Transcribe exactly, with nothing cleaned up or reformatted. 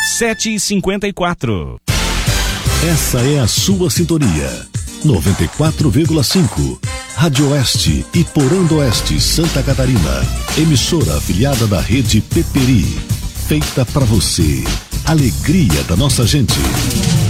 sete e cinquenta e quatro. Essa é a sua sintonia. noventa e quatro vírgula cinco. Rádio Oeste e Porã do Oeste, Santa Catarina. Emissora afiliada da rede Peperi. Feita para você. Alegria da nossa gente.